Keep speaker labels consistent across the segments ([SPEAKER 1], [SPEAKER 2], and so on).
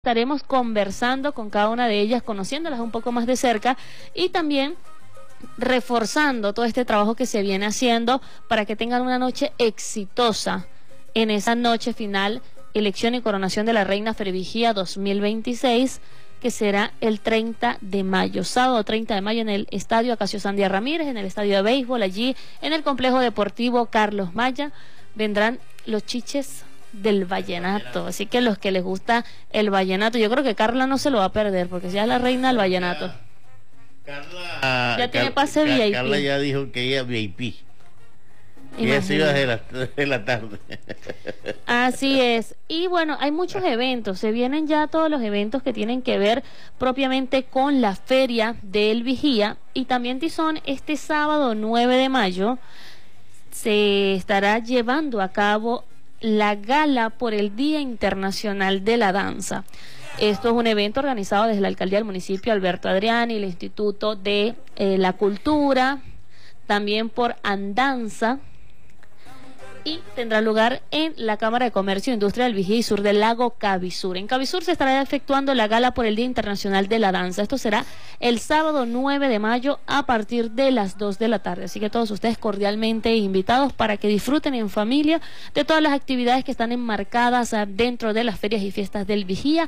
[SPEAKER 1] Estaremos conversando con cada una de ellas, conociéndolas un poco más de cerca y también reforzando todo este trabajo que se viene haciendo para que tengan una noche exitosa en esa noche final, elección y coronación de la Reina Ferevigía 2026, que será el 30 de mayo, sábado 30 de mayo en el Estadio Acacio Sandia Ramírez, en el Estadio de Béisbol, allí en el Complejo Deportivo Carlos Maya, vendrán los chiches del vallenato, así que los que les gusta el vallenato, yo creo que Carla no se lo va a perder porque ya es la reina del vallenato.
[SPEAKER 2] Carla
[SPEAKER 1] tiene pase VIP.
[SPEAKER 2] Carla ya dijo que ella es VIP. Ella se iba de la tarde.
[SPEAKER 1] Así es. Y bueno, hay muchos eventos, se vienen ya todos los eventos que tienen que ver propiamente con la feria del Vigía, y también Tizón, este sábado 9 de mayo se estará llevando a cabo la gala por el Día Internacional de la Danza. Esto es un evento organizado desde la Alcaldía del Municipio Alberto Adrián y el Instituto de la Cultura, también por Andanza, y tendrá lugar en la Cámara de Comercio e Industria del Vigía y Sur del Lago Cabisur. En Cabisur se estará efectuando la gala por el Día Internacional de la Danza. Esto será el sábado 9 de mayo a partir de las 2 de la tarde. Así que todos ustedes cordialmente invitados para que disfruten en familia de todas las actividades que están enmarcadas dentro de las ferias y fiestas del Vigía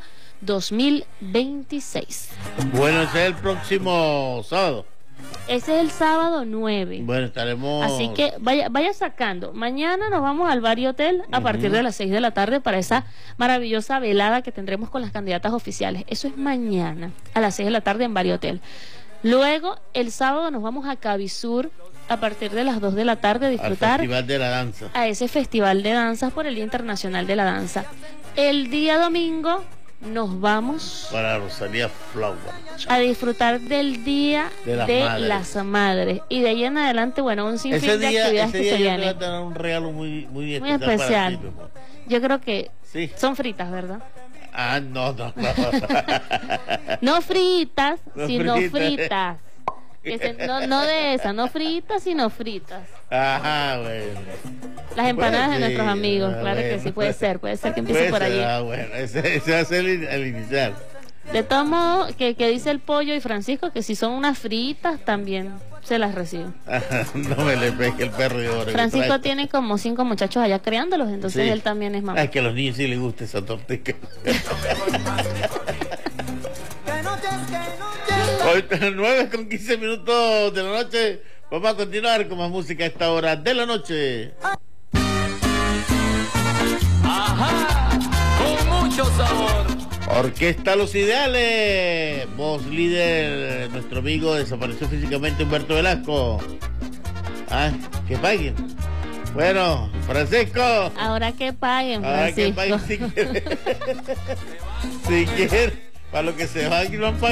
[SPEAKER 1] 2026.
[SPEAKER 2] Bueno, ese es el próximo sábado.
[SPEAKER 1] Ese es el sábado 9.
[SPEAKER 2] Bueno, estaremos...
[SPEAKER 1] Así que vaya sacando. Mañana nos vamos al Bar y Hotel a partir de las 6 de la tarde para esa maravillosa velada que tendremos con las candidatas oficiales. Eso es mañana a las 6 de la tarde en Bar y Hotel. Luego, el sábado nos vamos a Cabisur a partir de las 2 de la tarde a disfrutar
[SPEAKER 2] al Festival de la Danza.
[SPEAKER 1] A ese Festival de Danzas por el Día Internacional de la Danza. El día domingo nos vamos
[SPEAKER 2] para Rosalía Flower
[SPEAKER 1] a disfrutar del Día de las Madres. Y de ahí en adelante, bueno, un sinfín de actividades que se vienen.
[SPEAKER 2] Ese día te un regalo muy
[SPEAKER 1] especial.
[SPEAKER 2] Para ti,
[SPEAKER 1] yo creo que
[SPEAKER 2] sí.
[SPEAKER 1] Son fritas, ¿verdad?
[SPEAKER 2] Ah, no.
[SPEAKER 1] No fritas, sino fritas. No de esas, no fritas, sino fritas.
[SPEAKER 2] Ajá, bueno.
[SPEAKER 1] Las empanadas de nuestros amigos, claro que sí, puede ser que empiece por allí.
[SPEAKER 2] Ah, bueno, ese va a ser el inicial.
[SPEAKER 1] De todos modos, que dice el Pollo y Francisco que si son unas fritas también se las reciben.
[SPEAKER 2] No me le pegue el perro de oro.
[SPEAKER 1] Francisco tiene como 5 muchachos allá criándolos, entonces sí. Él también es mamá.
[SPEAKER 2] Es que a los niños sí les gusta esa tortica. Hoy 9:15 de la noche. Vamos a continuar con más música a esta hora de la noche.
[SPEAKER 3] Ajá, con mucho sabor.
[SPEAKER 2] Orquesta Los Ideales, voz líder, nuestro amigo desapareció físicamente Humberto Velasco. Que paguen. Bueno, Francisco.
[SPEAKER 1] Ahora que paguen, Francisco.
[SPEAKER 2] Ahora que paguen si quieren. Si quieren, para lo que se van y no han pagado.